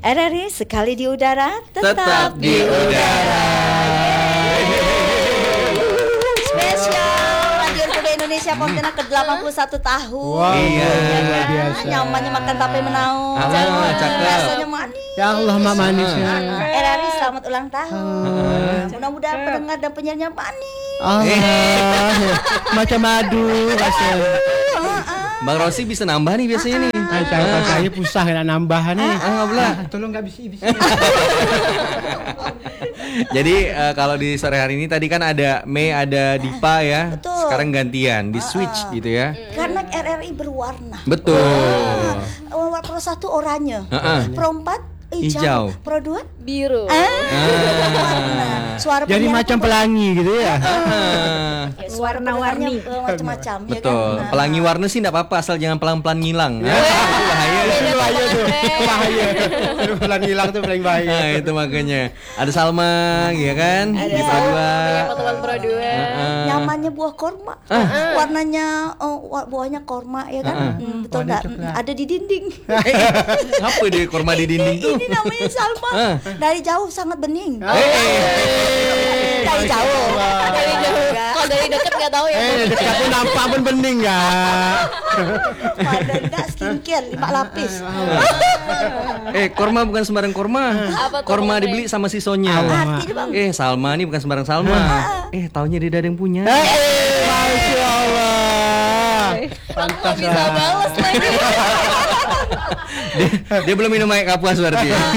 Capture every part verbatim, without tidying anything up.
R R I sekali di udara, tetap, Tetap di udara. Spesial Radio Republik Indonesia Pontianak ke delapan puluh satu tahun. Wow, Iya. luar biasa. Nyamannya makan tape menau. Ah, cakep. Rasanya manis. Ya Allah, mak manisnya. R R I selamat ulang tahun. Mudah-mudahan pendengar dan penyanyi manis. Allah, macam madu rasanya. Bang Rosi bisa nambah nih biasanya nih. Ah, saya saya pusah nak nambah nih. Ah, belah. Tolong enggak bisi-bisi. Jadi uh, kalau di sore hari ini tadi kan ada Mei, ada Dipa ya. Betul. Sekarang gantian di switch gitu ya. Karena R R I berwarna. Betul. Ah, Pro satu oranye, Uh-uh. Pro empat hijau, Hijau. Pro dua biru. ah. Ah. Suara Jadi penyiar macam pun- pelangi gitu ya. Ah. Ya, suara Warna-warni. pendengarnya, eh, macam-macam ya Betul. kan? Nah. Pelangi warna sih enggak apa-apa asal jangan pelan-pelan ngilang. Ah, itu bahaya. Itu bahaya tuh. Bahaya. Pelangi hilang tuh paling bahaya. Nah, itu makanya. Ada Salma ya kan? Di Pro dua. Teman Pro dua. Nyamannya buah korma, warnanya eh, wa- buahnya korma ya kan? Hmm, betul Warna nggak? coklat. Ada di dinding. Apa di kurma di dinding tuh? Ini namanya Salma. Dari jauh sangat bening. Eh. Dari jauh. Dari jauh. Kalau dari dekat nggak tahu ya. Eh, dekat pun nampak pun bening enggak? Pada enggak skincare lima lapis. Eh, korma bukan sembarang korma. Apa tuh, Korma Bang dibeli sama sisonya. Artinya bang. Eh, Salma nih bukan sembarang Salma. Eh, taunya dia ada yang punya. Masya Allah. Pantas bisa balas lagi. dia, dia belum minum air kapuas berarti ya.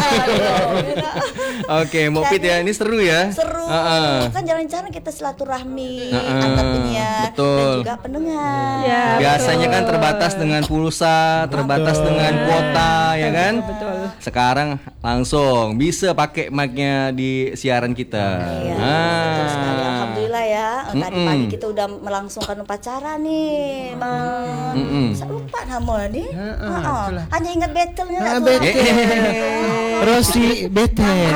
Oke, Mopit ya. Ini seru ya. Seru. Uh-uh. Kan jalan-jalan kita silaturahmi Uh-uh. antar penyiar Betul. dan juga pendengar. Ya. Biasanya kan terbatas dengan pulsa, terbatas dengan kuota ya kan? Betul. Sekarang langsung bisa pakai mic-nya di siaran kita. Iya, Ah. betul sekali. Alhamdulillah ya. Tadi Mm-mm. pagi kita udah melangsungkan upacara nih, Bang. Mm-mm. Saya lupa nama nih. Heeh, Heeh. itulah. Hanya ingat battle-nya. Ah, nggak betul. tuh. Rosi betel.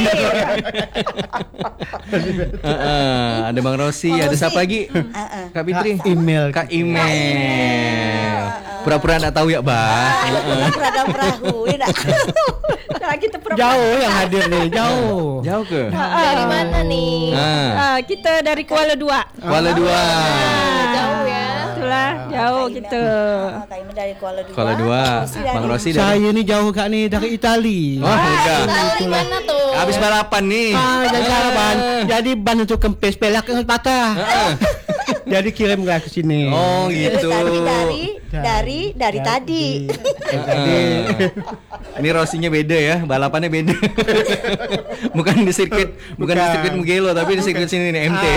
Heeh, ada Bang Rosi, Bang ada Rosi. siapa lagi? Heeh. Kak Fitri. Kak Email. Kak Email. Pura-pura enggak tahu ya, Bah. Peradang perahu, ya nggak? Nah, kita pura-pura. Jauh yang hadir nih, jauh. Jauh ke? Dari mana nih? Ah, Ah, kita dari Kuala Dua. Kuala Dua. Jauh ya. Itulah, jauh Kak Ina. gitu. Ah, Kak Ina dari Kuala Dua. Kuala Dua. Rosi dari- Bang Rosi dari. Saya nih jauh Kak nih dari Itali. Oh, udah. Dari mana tuh? Habis balapan nih. Ah, jadi ban. Jadi ban untuk kempes pelak yang patah. Jadi kirim nggak ke sini. Oh, Dari gitu. tadi dari dari dari tadi. Eh, tadi. Ini Rosinya beda ya, balapannya beda. Bukan di sirkuit, bukan, di Bukan. sirkuit Mugello, tapi di sirkuit sini nih M T.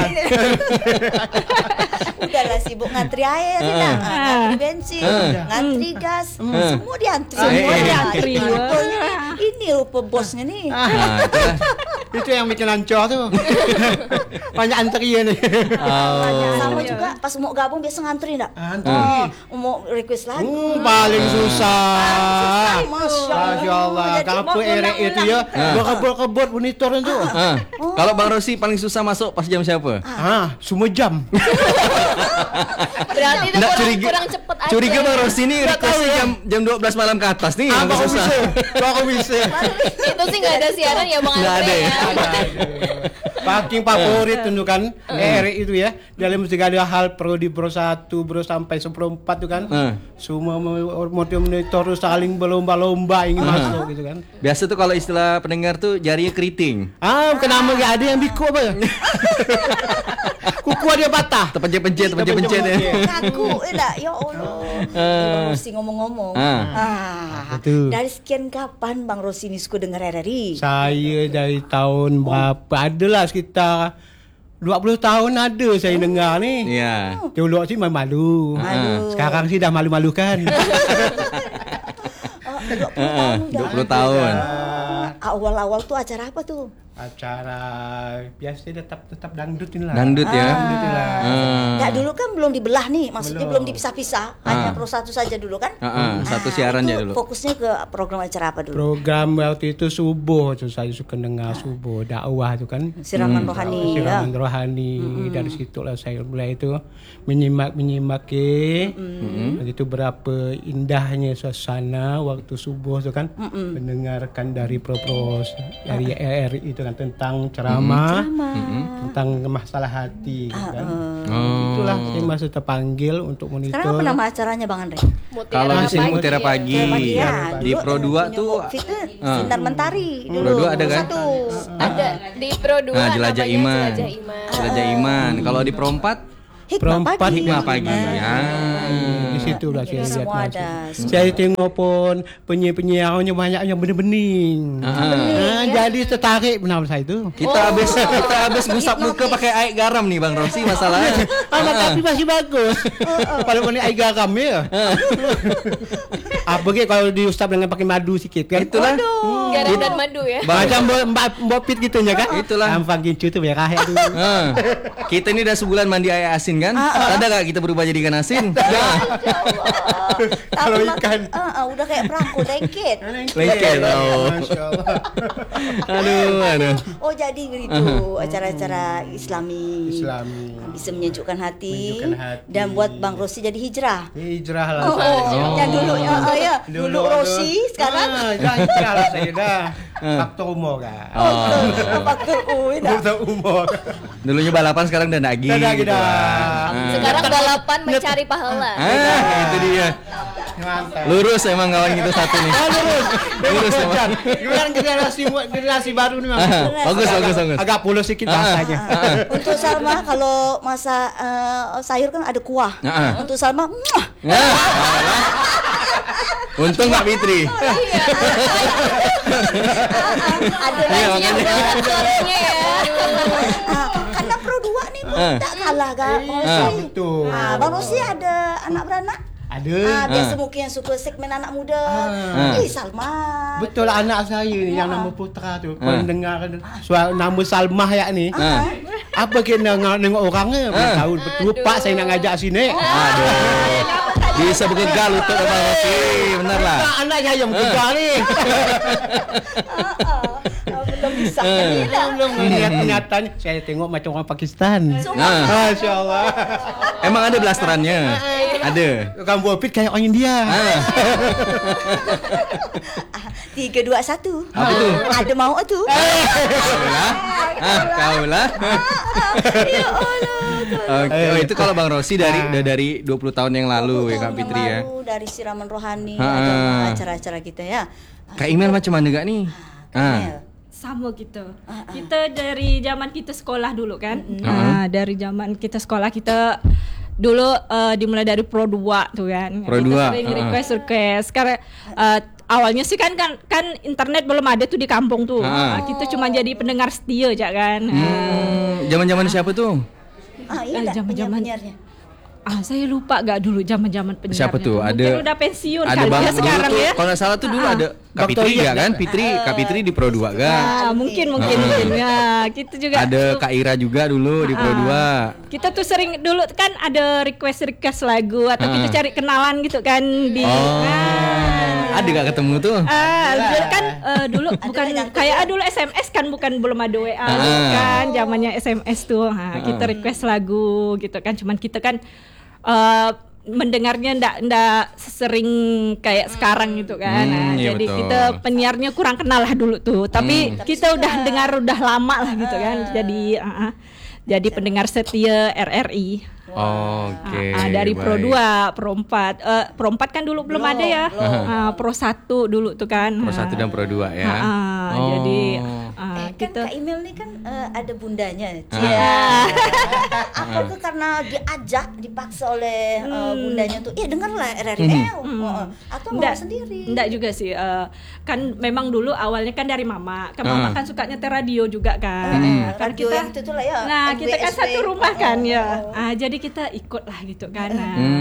Udahlah sibuk ngantri air, nah. Ngantri bensin, ngantri gas, semua diantri. Ah, Semua eh, eh. diantri. Wah. Rupanya ini rupa bosnya nih. Nah, itulah. Itu yang bikin ancur tuh. Banyak antrian nih. Oh. Sama juga pas mau gabung biasa ngantri enggak? Antri. Oh, mau request lagu. Uh, paling susah. Masya Allah. Masya Allah. Jadi Kalau mau erek itu ya, gua kebut-kebut monitor itu. Ah, kalau Bang Rosi paling susah masuk pas jam siapa? Ah, semua jam. Berarti itu Nggak kurang, curiga, kurang cepet aja. curiga Bang Rosi ini Nggak tahu requestnya ya. jam jam dua belas malam ke atas nih. Ah, yang kok susah. bisa? Kok bisa? Itu sih nggak ada siaran ya Bang Nggak Andre ada ya? ya. Parking favorit tentu kan. Erek itu ya. Dalam mesti ada hal pro di pro satu, pro sampai seperempat tuh kan. Eh. Semua motor monitor saling berlomba-lomba ingin masuk gitu kan. Biasa tuh kalau istilah pendengar tuh jarinya keriting. Ah, kenapa nggak ada yang biku apa ya? Kuku dia patah. Terpencet-pencet, terpencet-pencet ya. Ngaku enggak? Ya Allah. Bang Rosi ngomong-ngomong. Ah. Ah. Betul. Dari sekian kapan Bang Rosi ini suka dengar R R I? Saya dari tahun berapa? Adalah sekitar dua puluh tahun ada saya dengar nih. Iya. Dulu sih malu. Malu. Sekarang sih dah malu-malukan. Oh, dua puluh tahun udah. dua puluh tahun. Awal-awal tuh acara apa tuh? acara biasa tetap tetap dangdut inilah. Dangdut ya. Dangdut inilah. Ah. Nggak, dulu kan belum dibelah nih, maksudnya belum, Belum. dipisah-pisah, Ah. hanya pro satu saja dulu kan. Ah, ah, satu siaran itu ya dulu. Fokusnya ke program acara apa dulu? Program waktu itu subuh tuh saya suka dengar subuh dakwah tuh kan. Siraman Hmm. rohani. ya. Siraman rohani. Dari situlah saya mulai itu menyimak menyimak ke. Begitu berapa indahnya suasana waktu subuh tuh kan. Mendengarkan dari pro-pro dari R R I itu kan tentang ceramah, tentang masalah hati kan. Oh. Itulah saya masih terpanggil untuk monitor. Sekarang apa nama acaranya Bang Andre? Kalau di sini Mutiara Pagi, Mutiara Pagi, ya. di Dulu Pro dua punya tuh Fit tuh ah. Sinar Mentari dulu. Pro dua ada kan? Satu. Ada di Pro dua Nah, Jelajah namanya Iman. Jelajah Iman. Jelajah Iman. Kalau di Pro empat, Hikmah Perempat Pagi. Hikmah Pagi. Ya. Di situ lah saya lihat Semua masuk. ada. Saya tengok pun penyiar-penyiarnya banyak yang bening-bening. Ah, jadi tertarik benar saya itu. Kita habis kita habis ngusap muka pakai air garam nih Bang Rosi masalahnya. Ah, tapi masih bagus. Walaupun ini air garam ya. Apa ke kalau diusap dengan pakai madu sikit kan? Itulah. Garam dan madu ya. Macam mbok mbak mbok pit gitu ya kan? Itulah. Ampang gincu tuh merah ya dulu. Ah. Kita ini udah sebulan mandi air asin kan? Ada gak kita berubah jadi ikan asin? Nah. Kalau Tapi mak- ikan. Ah, ah, udah kayak perangko lengket. Lengket, oh. Masya Allah. Aduh, aduh. Oh jadi begitu acara-acara Islami. Islami. Bisa menyejukkan hati, Menyejukkan hati. dan buat Bang Rosi jadi hijrah. Hijrah lah Oh, saya. oh. yang dulu ya, oh, ya. dulu, Rosi, aduh. sekarang Ah, dah hijrah lah saya dah. Faktor umur kan. oh, faktor U dah. Faktor umur. Dulunya balapan sekarang udah daging. Dah, dah, gitu dah. kan. Ah. Sekarang balapan mencari pahala. Ah, itu dia. Mantap. Lurus emang kawan kita satu nih. Lurus. Lurus emang. Gimana generasi generasi baru nih, Mas? Ah, bagus, bagus, bagus. Agak pulus sedikit bahasanya. Untuk Salma kalau masa eh, sayur kan ada kuah. Ah, ah. Untuk Salma, muah. Ya, alah. Untung Mbak Fitri. ada Iya, lagi yang makanya. Banget suaranya ya. Ah, karena Pro dua nih Ah. tak kalah kan Bang Ah, Rosi. betul. Ah, Bang Rosi ada anak beranak. Ada. Ah, biasa Ah. mungkin yang suka segmen anak muda. Ah. Eh, Salma. Betul lah anak saya ni yang nama Putra tu. Kalau dengar suara nama Salmah ya ni. Ah. Apa kena nengok, nengok orangnya? Ah. Tahu betul Pak saya nak ngajak sini. Aduh. Bisa bergegal lutut Bang Rosi, benar lah. Nah, anak saya yang bekerja ni. Ah, ah, belum bisa. Ah. Belum melihat kenyataan. Saya tengok macam orang Pakistan. Ah. Masya Allah. Emang ada blasterannya? Ada. Kamu Pit kayak orang India. Ah. Tiga dua satu. Apa tu? Ada mau tu. Kaulah. Ah, kaulah. Ya Allah. Oke, oh, itu kalau Bang Rosi dari udah dari dua puluh tahun yang lalu ya Kak Tahun Fitri yang ya. lalu dari siraman rohani Ah. ada acara-acara kita ya. Kak Imel macam mana gak nih? Ah. Sama gitu. Kita dari zaman kita sekolah dulu kan. Nah, dari zaman kita sekolah kita dulu eh, dimulai dari Pro dua tuh kan. Pro kita dua, sering uh-uh. request request karena eh, awalnya sih kan kan kan internet belum ada tuh di kampung tuh. Uh-uh. Nah, kita cuma jadi pendengar setia aja kan. Hmm, zaman-zaman siapa tuh? Ah, iya Eh, tak zaman-zaman- penyiar-penyiarnya. Ah, saya lupa gak dulu zaman-zaman penyiarnya. Siapa tuh? Mungkin Ada- udah pensiun Ada kali Bang ya sekarang dulu tuh, ya. kalau nggak salah tuh dulu Ah. ada Kak Dokter Fitri Iyad ya kan? Fitri, Kak Fitri di Pro dua kan? Ah, mungkin mungkin mungkin ya. Kita juga Ada Kak Ira juga dulu di Pro Ah. dua. Kita tuh sering dulu kan ada request-request lagu atau Ah. kita cari kenalan gitu kan di Oh. Nah. Ada gak ketemu tuh? Ah, jadi kan eh, dulu bukan yang kayak ah, dulu S M S kan bukan belum ada W A Ah. kan zamannya S M S tuh. Nah, kita request lagu gitu kan cuman kita kan eh, mendengarnya ndak ndak sering kayak sekarang gitu kan. Hmm, Nah, iya jadi betul. kita penyiarnya kurang kenal lah dulu tuh. Tapi kita udah dengar udah lama lah gitu kan. Jadi ah, ah. jadi pendengar setia R R I. Oke. Ah, ah, dari Pro baik. dua, Pro empat. Eh, Pro empat kan dulu belum, Belum, ada ya. belum. Ah, Pro satu dulu tuh kan. Pro satu dan Pro dua ya. Ah, ah, Oh. Jadi ah, Eh, kan kita Kak Imel nih kan eh, ada bundanya. Ah. Iya. Apa itu karena diajak, dipaksa oleh eh, Hmm. bundanya tuh, "Eh, dengarlah R R I." Eh, oh, atau mau Nggak, sendiri. nggak juga sih. Eh, kan memang dulu awalnya kan dari mama. Kan mama Ah. kan suka nyetir radio juga kan. Eh, Nah, kan radio yang itu tuh lah ya. Nah, M B kita kan S W. satu rumah kan Oh, ya. oh. Ah, jadi kita ikut lah gitu kan. Nah, Hmm.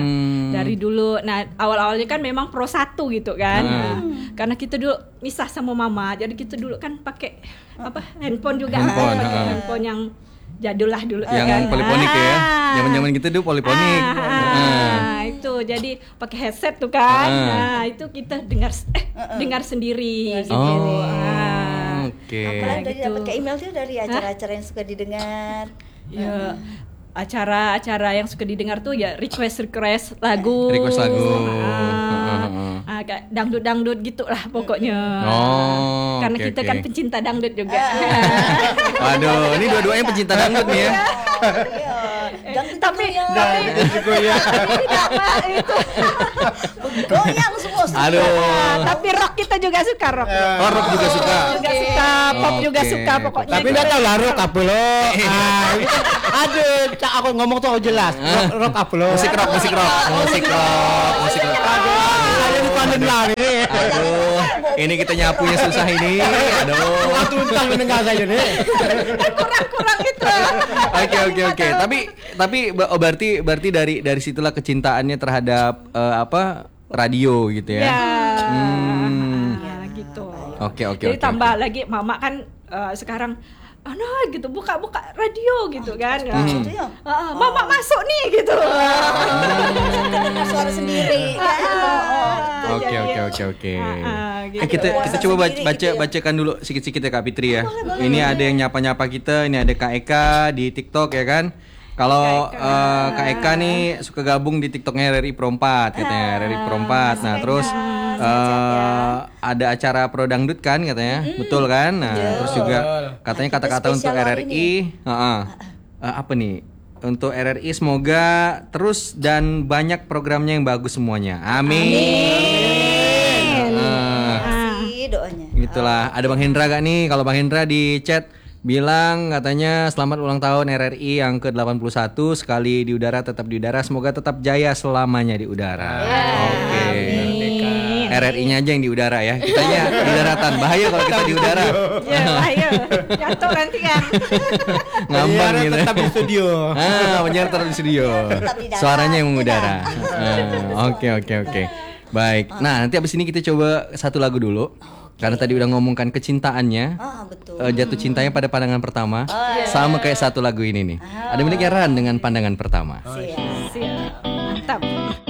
Dari dulu. Nah, awal-awalnya kan memang pro satu gitu kan. Hmm. Nah, karena kita dulu misah sama mama, jadi kita dulu kan pakai apa? Handphone juga. Handphone, Pakai ha. handphone yang jadul lah dulu Yang kan. poliponik ya. Ah. Zaman-zaman kita dulu poliponik. Ah, Heeh. ah, itu jadi pakai headset tuh kan. Ah. Nah, itu kita dengar eh dengar sendiri gitu. Oh, Ah. oke. Apalagi dari gitu. dapat ke email tuh dari acara-acara yang suka didengar. Ya, acara-acara yang suka didengar tuh ya request request lagu, Request lagu. ah, ah, kayak dangdut dangdut gitulah pokoknya. Oh, Karena oke, kita oke. kan pencinta dangdut juga. Waduh, ini dua-duanya pencinta dangdut nih ya. Iya. Jangan Tapi goyang. tidak Pak, itu. Goyang semua. Aduh. Ah, tapi rock kita juga suka rock. Oh, rock juga suka. Juga suka, pop juga Oke. suka pokoknya. Tapi enggak tahu lah rock apa lo. Ah, itu kan aduh, cak aku ngomong tuh jelas. Rock, rock apa lo? Musik rock, musik rock, musik rock, musik rock. Kalian panen lah ini. Aduh, ini kita nyapunya susah ini. Aduh. Aku tuntang mendengar saja nih. kurang-kurang itu. Oke oke oke. Tapi tapi ba- oh, berarti berarti dari dari situlah kecintaannya terhadap eh, apa radio gitu ya. Ya. Hmm. Ya gitu. Oke oke Jadi oke. tambah oke. lagi mama kan eh, sekarang Ana gitu buka-buka radio gitu kan. Hmm. Gitu ya. Ah, ah, mama masuk nih gitu. Kita dengar suara sendiri kan. Oh, Oke oke oke oke. Ah, ah, gitu. Eh, kita Ada kita puasa coba baca, sendiri baca gitu ya. bacakan dulu sikit-sikit ya Kak Fitri ya. Ini ada yang nyapa-nyapa kita, ini ada Kak Eka di TikTok ya kan. Kalau eh, Kak Eka nih suka gabung di TikToknya R R I Pro empat katanya, R R I Pro empat. Nah, terus eh, ada acara Pro Dangdut kan katanya. Betul kan? Nah, terus juga katanya Kita kata-kata untuk spesial R R hari I, heeh. Eh, apa nih? Untuk R R I semoga terus dan banyak programnya yang bagus semuanya. Amin. Heeh. Kasih doanya. Gitulah. Ada Bang Hendra gak nih? Kalau Bang Hendra di chat bilang katanya selamat ulang tahun R R I yang ke delapan puluh satu, sekali di udara tetap di udara, semoga tetap jaya selamanya di udara. Oke. R R I-nya aja yang di udara ya. Kitanya di daratan. Bahaya kalau kita di udara. Ya, ayo. Jatuh nanti kan. Ngambang Penyiar gitu. tetap di studio. Ah, penyiar tetap di studio. Tetap di darat. Suaranya yang mengudara. Ah, Oke oke oke. Baik. Nah, nanti abis ini kita coba satu lagu dulu. Karena tadi udah ngomongkan kecintaannya. Ah, betul. eh, jatuh cintanya pada pandangan pertama. Sama kayak satu lagu ini nih. Ada miliknya Ran dengan pandangan pertama. Siap. Siap. Mantap.